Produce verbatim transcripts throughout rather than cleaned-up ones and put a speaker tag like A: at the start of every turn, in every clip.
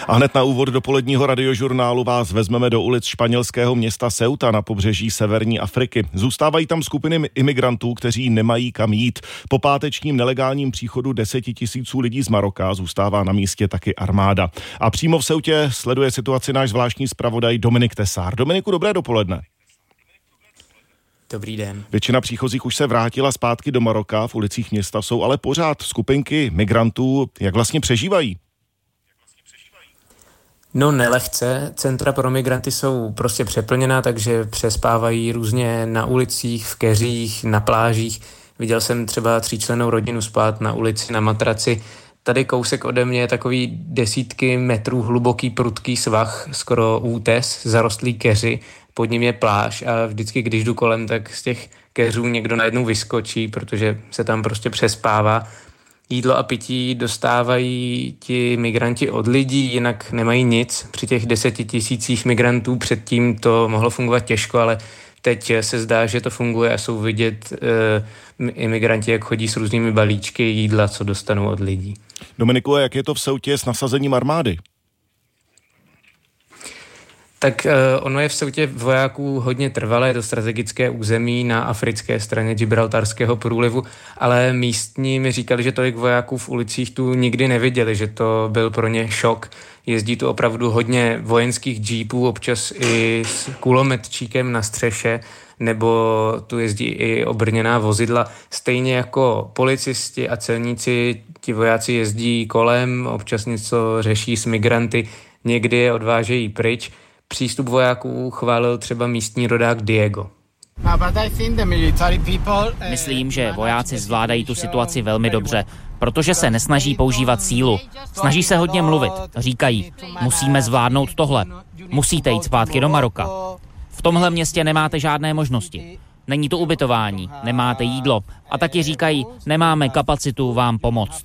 A: A hned na úvod dopoledního radiožurnálu vás vezmeme do ulic španělského města Ceuta na pobřeží severní Afriky. Zůstávají tam skupiny imigrantů, kteří nemají kam jít. Po pátečním nelegálním příchodu desetitisíců lidí z Maroka zůstává na místě taky armáda. A přímo v Ceutě sleduje situaci náš zvláštní zpravodaj Dominik Tesár. Dominiku, dobré dopoledne.
B: Dobrý den.
A: Většina příchozích už se vrátila zpátky do Maroka, v ulicích města jsou ale pořád skupinky migrantů. Jak vlastně přežívají?
B: No nelehce, centra pro migranty jsou prostě přeplněná, takže přespávají různě na ulicích, v keřích, na plážích. Viděl jsem třeba tříčlennou rodinu spát na ulici, na matraci. Tady kousek ode mě je takový desítky metrů hluboký prudký svah, skoro útes, zarostlý keři, pod ním je pláž a vždycky, když jdu kolem, tak z těch keřů někdo najednou vyskočí, protože se tam prostě přespává. Jídlo a pití dostávají ti migranti od lidí, jinak nemají nic. Při těch deseti tisících migrantů předtím to mohlo fungovat těžko, ale teď se zdá, že to funguje a jsou vidět e, imigranti, jak chodí s různými balíčky jídla, co dostanou od lidí.
A: Dominiku, jak je to v Ceutě s nasazením armády?
B: Tak uh, ono je v Ceutě vojáků hodně trvalé, je to strategické území na africké straně Gibraltarského průlivu, ale místní mi říkali, že tolik vojáků v ulicích tu nikdy neviděli, že to byl pro ně šok. Jezdí tu opravdu hodně vojenských džípů, občas i s kulometčíkem na střeše, nebo tu jezdí i obrněná vozidla. Stejně jako policisti a celníci, ti vojáci jezdí kolem, občas něco řeší s migranty, někdy je odvážejí pryč. Přístup vojáků chválil třeba místní rodák Diego.
C: Myslím, že vojáci zvládají tu situaci velmi dobře, protože se nesnaží používat sílu. Snaží se hodně mluvit. Říkají, musíme zvládnout tohle. Musíte jít zpátky do Maroka. V tomhle městě nemáte žádné možnosti. Není tu ubytování, nemáte jídlo. A taky říkají, nemáme kapacitu vám pomoct.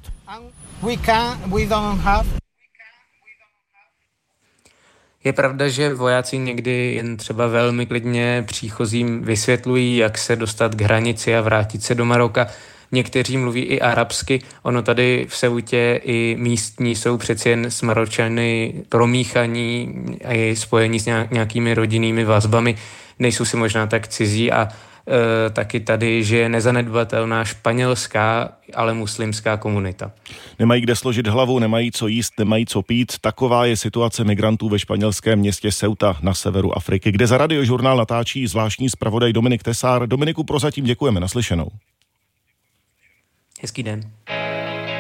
B: Je pravda, že vojáci někdy jen třeba velmi klidně příchozím vysvětlují, jak se dostat k hranici a vrátit se do Maroka. Někteří mluví i arabsky. Ono tady v Ceutě i místní jsou přeci jen s Maročany promíchaní a je spojení s nějakými rodinnými vazbami. Nejsou si možná tak cizí a e, taky tady žije nezanedbatelná španělská, ale muslimská komunita.
A: Nemají kde složit hlavu, nemají co jíst, nemají co pít. Taková je situace migrantů ve španělském městě Ceuta na severu Afriky, kde za radiožurnál natáčí zvláštní zpravodaj Dominik Tesár. Dominiku, prozatím děkujeme, naslyšenou.
B: Hezký den.